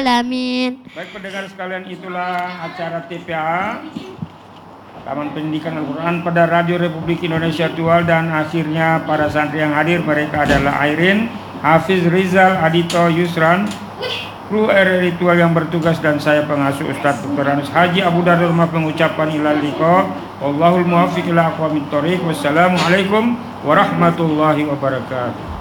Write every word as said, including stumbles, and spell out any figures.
alamin. Baik pendengar sekalian, itulah acara T P A Taman Pendidikan Al-Quran pada Radio Republik Indonesia Tual, dan akhirnya para santri yang hadir mereka adalah Airin, Hafiz Rizal, Adito, Yusran, kru R R I Tual yang bertugas, dan saya pengasuh Ustadz Doktor Anas Haji Abu Darul Mah mengucapkan ilal liqa wallahul muwaffiq ila aqwamit thoriq. Wassalamualaikum warahmatullahi wabarakatuh.